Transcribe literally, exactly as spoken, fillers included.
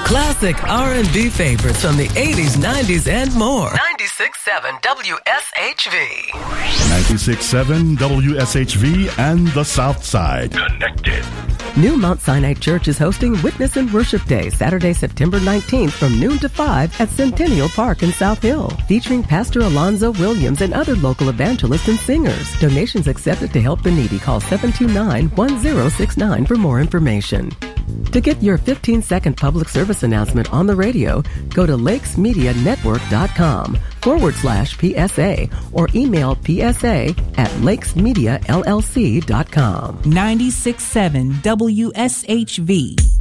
Classic R and B favorites from the eighties, nineties, and more. ninety-six point seven W S H V. ninety-six point seven W S H V and the South Side. Connected. New Mount Sinai Church is hosting Witness and Worship Day, Saturday, September nineteenth from noon to five at Centennial Park in South Hill, featuring Pastor Alonzo Williams and other local evangelists and singers. Donations accepted to help the needy. Call seven two nine, one zero six nine for more information. To get your fifteen-second public service announcement on the radio, go to lakesmedianetwork.com forward slash PSA or email psa at lakesmediallc.com. ninety-six point seven W S H V.